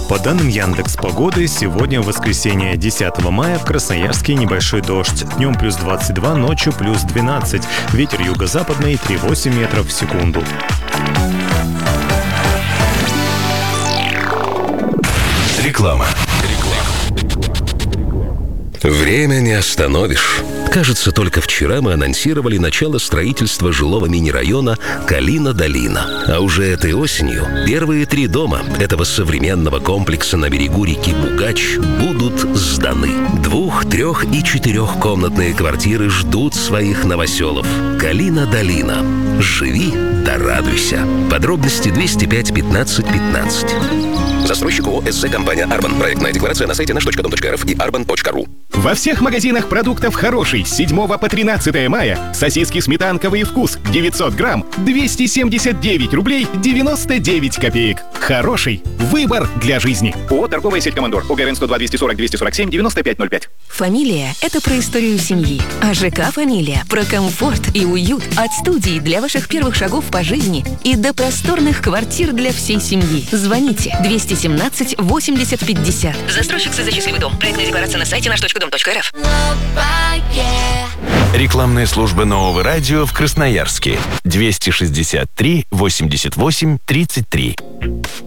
По данным Яндекс.Погоды, сегодня, воскресенье, 10 мая, в Красноярске небольшой дождь. Днем плюс 22, ночью плюс 12. Ветер юго-западный 3,8 метров в секунду. Реклама. Время не остановишь. Кажется, только вчера мы анонсировали начало строительства жилого мини-района Калина-Долина. А уже этой осенью первые 3 дома этого современного комплекса на берегу реки Бугач будут сданы. 2-, 3- и 4-комнатные квартиры ждут своих новоселов. Калина-Долина. Живи да радуйся. Подробности 205 15 15. Застройщик ООО «СЗ Компания Арбан». Проектная декларация на сайте наш.дом.рф и arban.ru. Во всех магазинах продуктов «Хороший» с 7 по 13 мая сосиски сметанковый вкус 900 грамм 279 рублей 99 копеек. «Хороший» – выбор для жизни. ООО «Торговая сеть Командор». ОГРН 102 240 247 9505. Фамилия – это про историю семьи. А ЖК «Фамилия» – про комфорт и уют. От студии для ваших первых шагов по жизни и до просторных квартир для всей семьи. Звоните 217 80 50. Застройщик СЗ «Счастливый дом». Проектная декларация на сайте наш.дом.рф. Рекламная служба Нового радио в Красноярске. 263 88 33.